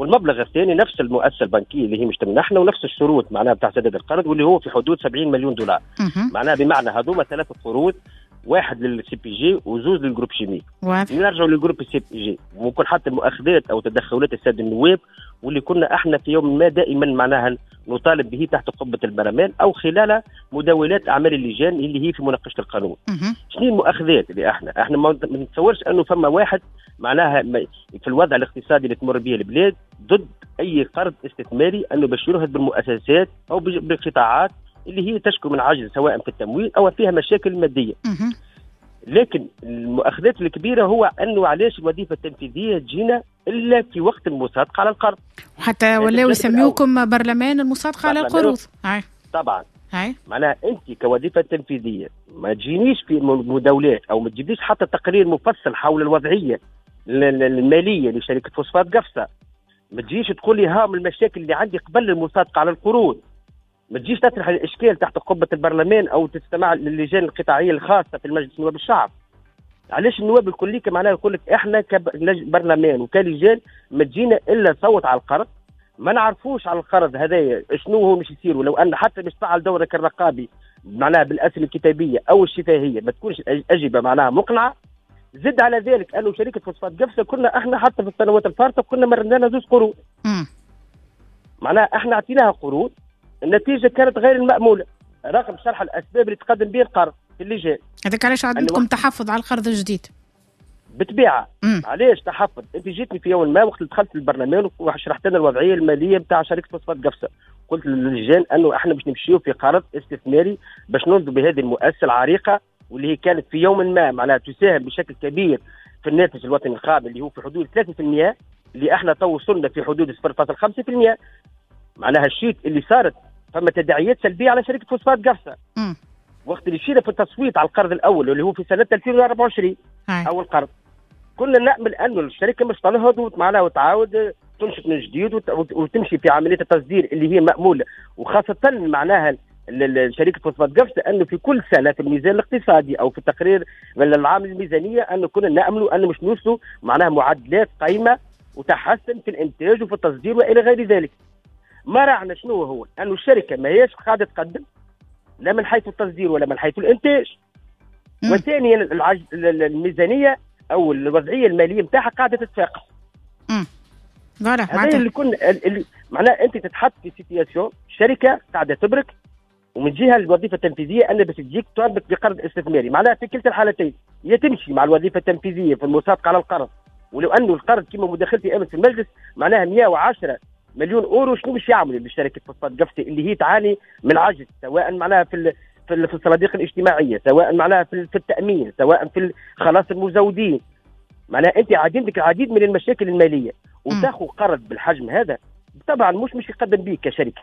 والمبلغ الثاني نفس المؤسسه البنكيه اللي هي مش تمنحنا ونفس الشروط معناها بتاع سداد القرض واللي هو في حدود 70 مليون دولار. معناها بمعنى هذوما 3 قروض، واحد للسي بي جي وزوز للجروب شيمي. نرجعوا للجروب السي بي جي وممكن حتى المؤاخذات او تدخلات الساده النواب واللي كنا احنا في يوم ما دائما معناها نطالب به تحت قبه البرلمان او خلال مداولات اعمال اللجان اللي هي في مناقشه القانون. شنو المؤاخذات اللي احنا ما نتصورش انه فما واحد معناها في الوضع الاقتصادي اللي تمر به البلاد ضد اي قرض استثماري انه باش يرهد بالمؤسسات او بالقطاعات اللي هي تشكو من عجز سواء في التمويل او فيها مشاكل ماديه. لكن المؤاخذات الكبيره هو انه علاش الوظيفه التنفيذيه تجينا الا في وقت المصادقه على القرض، حتى ولاو يسميوكم برلمان المصادقه على القروض. طبعا معناها انت كوظيفه تنفيذيه ما تجينيش في مداولات او ما تجيبليش حتى تقرير مفصل حول الوضعيه الماليه لشركه فوسفات قفصه، ما تجيش تقول لي ها من المشاكل اللي عندي قبل المصادقه على القروض، ما تجيش تطرح الاشكال تحت قبه البرلمان او تستمع للجان القطاعيه الخاصه في المجلس نواب الشعب. علاش النواب الكل معناها يقول لك احنا كبرلمان وكلجان ما تجينا الا صوت على القرض، ما نعرفوش على القرض هذايا شنو هو مش يصير، ولو ان حتى باش تفعل دورك الرقابي معناها بالاسئله الكتابيه او الشفهيه ما تكونش اجوبه معناها مقنعه. زد على ذلك انه شركه فوسفات قفصه كنا احنا حتى في السنوات الفارطه كنا مرنا لنا 2 قروض. معناها احنا اعطيناها قروض، النتيجه كانت غير المأموله رغم شرح الاسباب اللي تقدم به القرض في اللجان. هذاك علاش عندكم تحفظ على القرض الجديد؟ بالطبيعه. علاش تحفظ؟ انت جيتني في يوم ما وقت اللي دخلت البرلمان وشرحت لنا الوضعيه الماليه بتاع شركه فوسفات قفصه، قلت للجان انه احنا باش نمشيو في قرض استثماري باش ننضوا بهذه المؤسسه العريقه واللي هي كانت في يوم ما معناها تساهم بشكل كبير في الناتج الوطني القابل اللي هو في حدود 3%، اللي احنا تو وصلنا في حدود 0.5%. معناها الشيء اللي صارت فما تداعيات سلبيه على شركه فوسفات قفصه. وقت اللي شينا في التصويت على القرض الاول اللي هو في سنه 2024 اول قرض، كنا نامل انه الشركه مش تنهض معناها وتعاود تنشط من جديد وتمشي في عمليه التصدير اللي هي ماموله، وخاصه معناها شركه فوسفات قفصه انه في كل سنه في الميزان الاقتصادي او في التقرير العام الميزانيه انه كنا ناملوا انه مش نوصلوا معناها معدلات قيمه وتحسن في الانتاج وفي التصدير والى غير ذلك. ما راعنا شنو هو انه الشركه ما هيش قاعده تقدم لا من حيث التصدير ولا من حيث الانتاج. وثانيا الميزانيه او الوضعيه الماليه نتاعها قاعده تتفاقم. هذا اللي كنا معناها انت تتحط في سيتياسيون شركه قاعده تبرك ومن جهه الوظيفه التنفيذيه ان باش تجيك تربط بقرض استثماري، معناها في كلتا الحالتين هي تمشي مع الوظيفه التنفيذيه في المصادقه على القرض، ولو انه القرض كما مداخلتي امس في المجلس معناها 110 مليون اورو شنو باش يعملوا لشركه فوسفات قفصه اللي هي تعاني من عجز سواء معناها في الصناديق الاجتماعيه، سواء معناها في التامين، سواء في خلاص المزودين. معناها انت عندك العديد من المشاكل الماليه وتاخذ قرض بالحجم هذا طبعا مش يقدم به كشركه.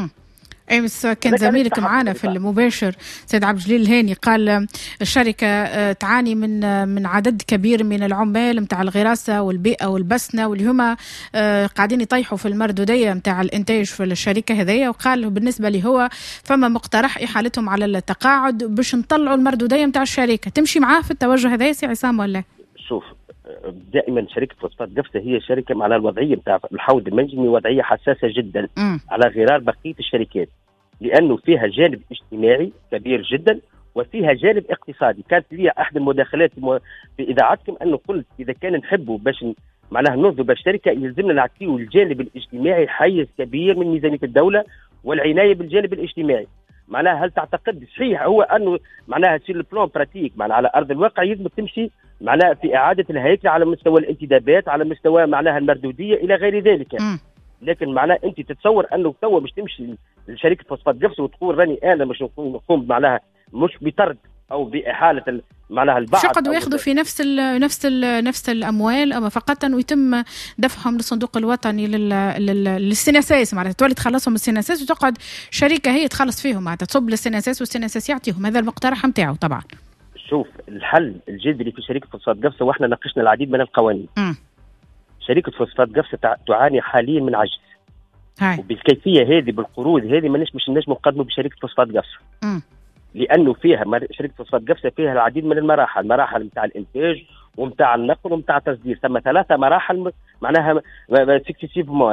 امس كان زميلك معنا في المباشر سيد عبد الجليل الهاني قال الشركه تعاني من عدد كبير من العمال نتاع الغراسه والبيئه والبسنه واللي هما قاعدين يطيحوا في المردوديه نتاع الانتاج في الشركه هذيا، وقال بالنسبه لي هو فما مقترح احالتهم على التقاعد باش نطلعوا المردوديه نتاع الشركه. تمشي معاه في التوجه هذا سي عصام ولا؟ شوف دائما شركه فوسفات قفصه هي شركه مع الوضعيه نتاع الحوض المنجمي وضعيه حساسه جدا على غرار بقيه الشركات، لانه فيها جانب اجتماعي كبير جدا وفيها جانب اقتصادي. كانت لي احد المداخلات في اذاعتكم انه قلت اذا كان نحبوا باش معناها ننظر بالشركه يلزمنا نعطيو الجانب الاجتماعي حيز كبير من ميزانيه الدوله والعنايه بالجانب الاجتماعي. معناها هل تعتقد صحيح هو انه معناها تصير البلان براتيك معناها على ارض الواقع يجب تمشي معناها في اعاده الهيكله على مستوى الانتدابات على مستوى معناها المردوديه الى غير ذلك. لكن معناها انت تتصور انه توا باش تمشي لشركه فوسفات قفصه وتقول راني انا مش نقوم معناها مش بطرد او باحاله معناها البعض شو قد ياخذوا في نفس الاموال اما فقط ويتم دفعهم للصندوق الوطني للسيناساس، معناتها تولي تخلصهم السيناساس وتقعد شركه هي تخلص فيهم معناتها تصب للسيناساس والسيناساس يعطيهم. هذا المقترح نتاعو طبعا. شوف الحل الجذري في شركه فوسفات قفصه واحنا ناقشنا العديد من القوانين. شركه فوسفات قفصه تعاني حاليا من عجز وبالكيفيه هذه بالقروض هذه مش نجم نقدموا بشركه فوسفات قفصه لانه فيها شركه فوسفات قفصه فيها العديد من المراحل نتاع الانتاج ومتاع النقل ومتاع التصدير، ثم 3 مراحل معناها سكسيسيفمون